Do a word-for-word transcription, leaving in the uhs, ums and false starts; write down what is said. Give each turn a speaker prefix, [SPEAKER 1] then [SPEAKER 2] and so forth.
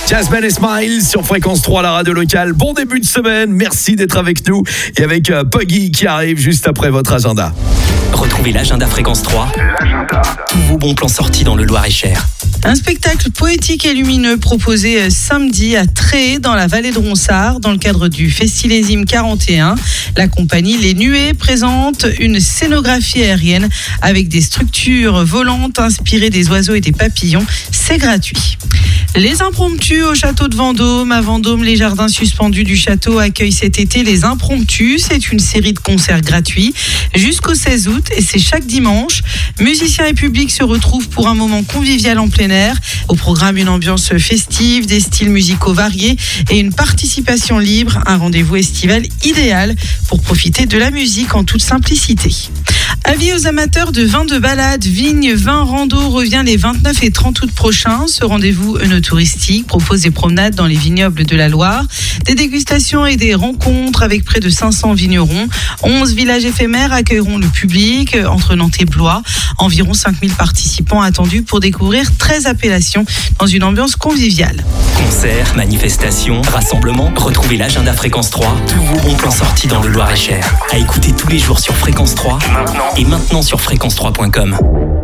[SPEAKER 1] Jasmine et Smile sur Fréquence trois, la radio locale. Bon début de semaine, merci d'être avec nous. Et avec euh, Poggy qui arrive juste après votre agenda.
[SPEAKER 2] Retrouvez l'agenda Fréquence trois. L'agenda. Tous vos bons plans sortis dans le Loir-et-Cher.
[SPEAKER 3] Un spectacle poétique et lumineux proposé samedi à Tré dans la vallée de Ronsard dans le cadre du Festilésime quarante et un. La compagnie Les Nuées présente une scénographie aérienne avec des structures volantes inspirées des oiseaux et des papillons. C'est gratuit. Les impromptus au château de Vendôme. À Vendôme, les jardins suspendus du château accueillent cet été les impromptus. C'est une série de concerts gratuits jusqu'au seize août et c'est chaque dimanche. Musiciens et public se retrouvent pour un moment convivial en plein air. Au programme, une ambiance festive, des styles musicaux variés et une participation libre. Un rendez-vous estival idéal pour profiter de la musique en toute simplicité. Avis aux amateurs de vins de balade, Vigne Vin Rando revient les vingt-neuf et trente août prochains. Ce rendez-vous œnotouristique propose des promenades dans les vignobles de la Loire, des dégustations et des rencontres avec près de cinq cents vignerons. onze villages éphémères accueilleront le public entre Nantes et Blois. Environ cinq mille participants attendus pour découvrir treize appellations dans une ambiance conviviale.
[SPEAKER 2] Concerts, manifestations, rassemblements, retrouvez l'agenda Fréquence trois. Tous vos bons plans sortis dans le Loir-et-Cher. À écouter tous les jours sur Fréquence trois. Maintenant. Et maintenant sur fréquence trois point com.